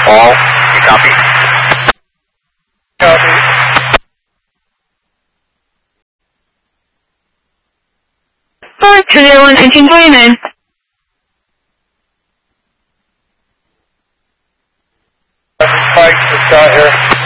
Paul, you copy? Copy. Flight 201 engine 29. Spike to Scott here.